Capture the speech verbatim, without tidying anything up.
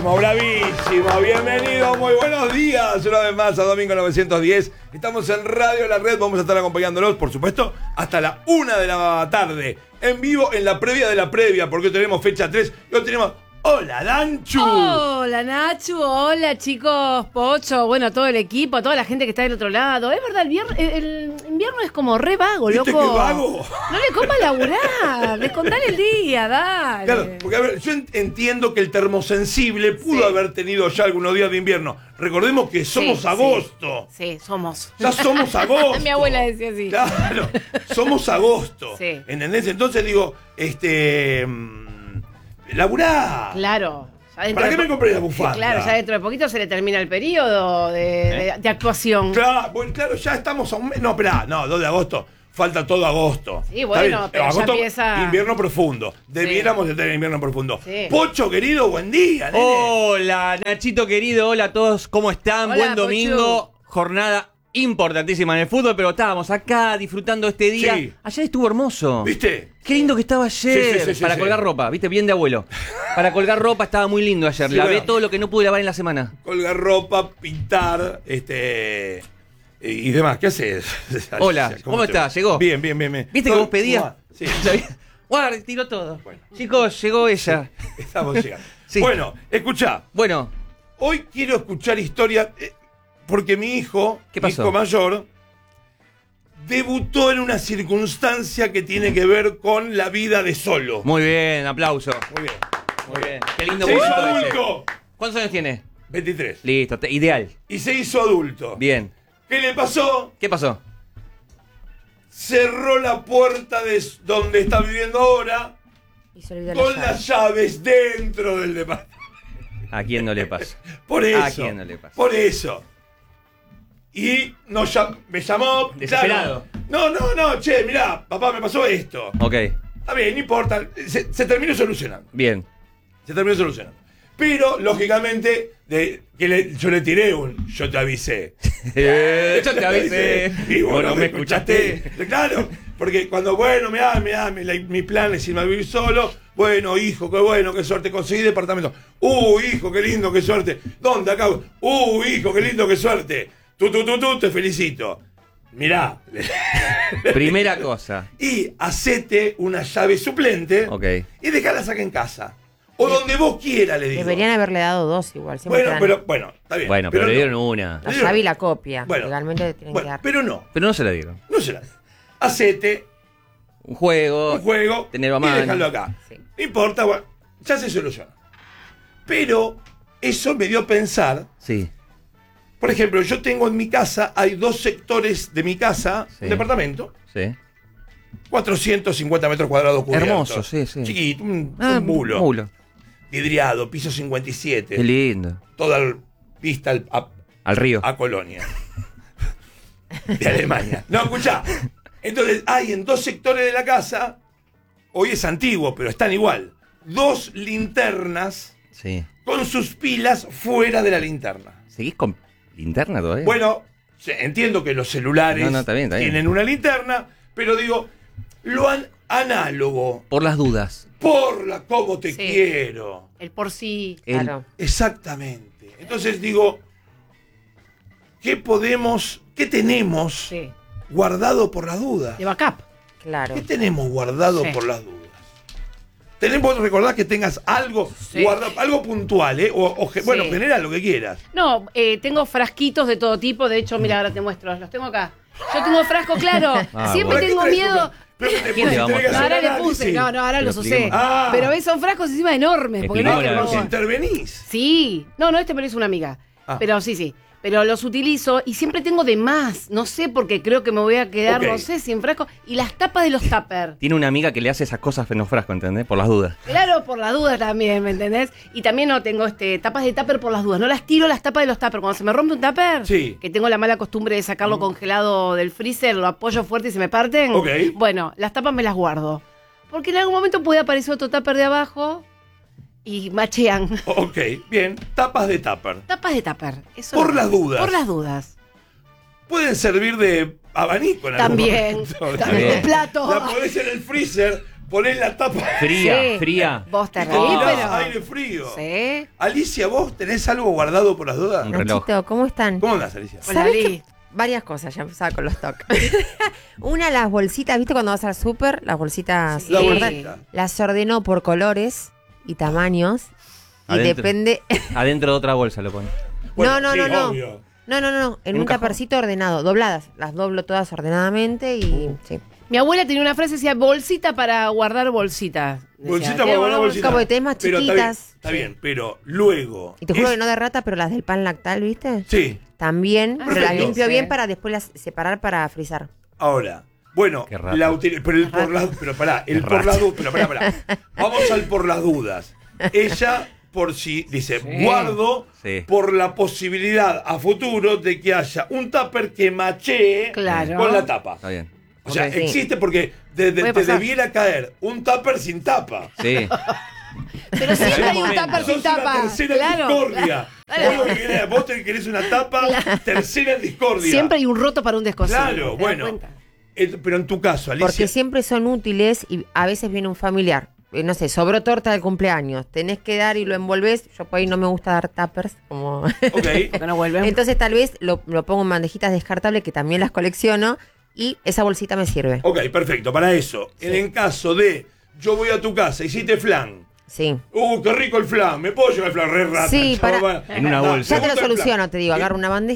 bravísimo, bravísimo. Bienvenido, muy buenos días una vez más a Domingo novecientos diez. Estamos en Radio La Red, vamos a estar acompañándolos, por supuesto, hasta la una de la tarde. En vivo, en la previa de la previa, porque hoy tenemos fecha tres y hoy tenemos... ¡Hola, Danchu! Hola, Nachu. Hola, chicos. Pocho. Bueno, todo el equipo, toda la gente que está del otro lado. Es verdad, el, vier- el invierno es como re vago, ¿Viste loco. qué vago? No le comas laburar. Descontale el día, dale. Claro, porque a ver, yo en- entiendo que el termosensible pudo Sí. haber tenido ya algunos días de invierno. Recordemos que somos Sí, agosto. Sí, somos. Ya somos agosto. Mi abuela decía así. Claro, somos agosto. Sí. ¿Entendés? Entonces digo, este. mmm, laburá. Claro. Ya dentro ¿Para de qué me po- compré la bufanda? Sí, claro, ya dentro de poquito se le termina el periodo de, de- de actuación. Claro, bueno, claro, ya estamos a un mes. No, esperá, no, dos de agosto. Falta todo agosto. Sí, bueno, ¿Está bien? pero ya agosto, empieza- invierno profundo. Debiéramos de tener invierno profundo. Sí. Pocho, querido, buen día, nene. Hola, Nachito querido, hola a todos, ¿cómo están? Hola, Buen domingo, Pochu. jornada importantísima en el fútbol, pero estábamos acá disfrutando este día. Sí. Ayer estuvo hermoso. ¿Viste? Qué lindo que estaba ayer. Sí, sí, sí, sí, para sí. colgar ropa, viste, bien de abuelo. Para colgar ropa estaba muy lindo ayer. Sí, Lavé bueno. todo lo que no pude lavar en la semana. Colgar ropa, pintar, este. Y demás, ¿qué haces? Hola, ¿cómo te estás? va? ¿Llegó? Bien, bien, bien, bien. ¿Viste que vos pedías? Mua, Sí, Guarda, tiró todo. Bueno. Chicos, llegó ella. estamos llegando. Sí. Bueno, escuchá. Bueno, Hoy quiero escuchar historias, eh, porque mi hijo, ¿Qué mi pasó? hijo mayor, debutó en una circunstancia que tiene que ver con la vida de solo. muy bien, aplauso. Muy bien. Muy bien. Qué lindo Se hizo momento ese. adulto. ¿Cuántos años tiene? veintitrés. Listo, te- ideal. Y se hizo adulto. Bien. ¿Qué le pasó? ¿Qué pasó? Cerró la puerta de s- donde está viviendo ahora Y se olvidó con la llave. las llaves dentro del departamento. ¿A quién no le pasa? Por eso. ¿A quién no le pasa? Por eso. Y nos llam- me llamó. Desesperado. claro, no, no, no, che, mirá, papá, me pasó esto. Ok, Está bien, no importa. Se, se terminó solucionando. bien. Se terminó solucionando. Pero, lógicamente, de, que le- yo le tiré un yo te avisé. Eh, yo te avisé. Y vos Vos no me escuchaste. Claro, porque cuando, bueno, mirá, mirá, mi, la- mi plan es irme a vivir solo. Bueno, hijo, qué bueno, qué suerte, conseguí departamento. Uh, hijo, qué lindo, qué suerte. ¿Dónde acá? Uh, hijo, qué lindo, qué suerte. Tú, tú, tú, tú, te felicito. Mirá. Primera cosa. Y hacete una llave suplente. Ok. Y dejala sacar en casa. O donde vos quieras, le digo. Deberían haberle dado dos igual. siempre Bueno, te dan pero, bueno, está bien. Bueno, pero, le no. dieron una. la llave y la copia. Bueno, Legalmente tienen bueno, que dar. pero no, Pero no se la dieron. no será. Hacete Un juego. un juego tenerlo a y mano. déjalo acá. Sí. No importa, bueno, ya se soluciona. Pero eso me dio a pensar, Sí. por ejemplo, yo tengo en mi casa, hay dos sectores de mi casa, Sí. un departamento, Sí. cuatrocientos cincuenta metros cuadrados cubiertos. Hermoso, sí, sí. Chiquito, un, Ah, un bulo. Mulo. Vidriado, piso cincuenta y siete. Qué lindo. Toda el- vista al- a, Al río. a Colonia. De Alemania. No, escuchá. Entonces, hay en dos sectores de la casa, hoy es antiguo, pero están igual, dos linternas Sí. con sus pilas fuera de la linterna. ¿Seguís con linterna todavía? Bueno, se- entiendo que los celulares No, no, está bien, está bien. tienen una linterna, pero digo, lo an- análogo, Por las dudas. por la cómo te Sí. quiero. El por sí. El- Claro. Exactamente. Entonces digo, ¿qué podemos, qué tenemos Sí. guardado por las dudas? De backup. Claro. ¿Qué tenemos guardado Sí. por las dudas? Tenemos que recordar que tengas algo Sí. guardado, algo puntual, ¿eh? O, o ge- Sí. bueno, genera lo que quieras. No, eh, tengo frasquitos de todo tipo. De hecho, mira, ahora te muestro. Los tengo acá. Yo tengo frasco, claro. Ah, Siempre ¿Para qué tengo traes miedo. un- Pero después ¿Quién le va a tenés que mostrar? hacer Ahora le análisis. puse. No, no, ahora Pero los usé. expliquemos. Ah. Pero ves, son frascos encima enormes. Porque no es que Expliquemos Vos la- no- intervenís. Sí. No, no, este me lo hizo una amiga. Ah. Pero sí, sí. Pero los utilizo y siempre tengo de más. No sé porque creo que me voy a quedar, Ok. no sé, sin frasco. Y las tapas de los tuppers. Tiene una amiga que le hace esas cosas en los frascos, ¿entendés? Por las dudas. Claro, por las dudas también, ¿me entendés? Y también no tengo este tapas de tupper por las dudas. No las tiro las tapas de los tuppers. Cuando se me rompe un tupper, Sí. que tengo la mala costumbre de sacarlo congelado del freezer, lo apoyo fuerte y se me parten. Ok. Bueno, las tapas me las guardo. Porque en algún momento puede aparecer otro tupper de abajo y machean. Ok, bien. Tapas de tupper. Tapas de tupper. Eso Por no. las dudas. Por las dudas. Pueden servir de abanico en algún También. momento. También de plato. La podés en el freezer ponés la tapa. Fría, Sí. fría. Vos te Y reís, tirás pero... aire frío. Sí. Alicia, ¿vos tenés algo guardado por las dudas? Un reloj. Nachito, ¿cómo están? ¿Cómo andás, Alicia? Hola, ¿Sabés Ali. qué? Varias cosas, ya empezaba con los toques. Una, las bolsitas, ¿viste cuando vas al súper? Las bolsitas, Sí. La Sí. bolsita. las ordenó por colores y tamaños. Y Adentro. depende... Adentro de otra bolsa lo pone. Bueno, no, no, sí, no, no. obvio. No, no, no, no. En ¿En un un cajón? tapercito ordenado, dobladas. Las doblo todas ordenadamente y... Sí. Mi abuela tenía una frase que decía, bolsita para guardar bolsitas. Decía, Bolsita "Tengo para guardar una bolsita. Como que tenés más Pero está bien, chiquitas. Está bien, pero luego. Y te juro es- que no de rata, pero las del pan lactal, ¿viste? Sí, También, Ah, pero las perfecto. limpio Sí. bien para después las separar para frizar. ahora. Bueno, Qué rata. la util- pero el por las pero pará, el Qué por rata. las dudas, pero pará, pará. Vamos al por las dudas. Ella por si dice, Sí. guardo Sí. por la posibilidad a futuro de que haya un tupper que machee Claro. con la tapa. Está bien. O sea, Ok, sí. existe porque de- de- Puede te pasar. debiera caer un tupper sin tapa. Sí. Pero siempre hay un momento. tupper sin Sos una tapa. tercera Claro. discordia. Claro. Vos, lo que querés, vos te querés una tapa, tercera discordia. Siempre hay un roto para un descosido. ¿te Claro, das bueno. cuenta? Eh, pero en tu caso, Alicia. Porque siempre son útiles y a veces viene un familiar. Eh, No sé, sobró torta del cumpleaños. Tenés que dar y lo envolvés. Yo por ahí no me gusta dar tuppers. Como... Ok. Porque no vuelven. Entonces tal vez lo, lo pongo en bandejitas descartables que también las colecciono. Y esa bolsita me sirve. Ok, perfecto, para eso. En el caso de yo voy a tu casa, hiciste flan. Sí. Uh, qué rico el flan, me puedo llevar el flan, re rata. Sí, chaval. para- En una No, bolsa. Ya te lo gusta el flan. soluciono, te digo. Y- Agarro una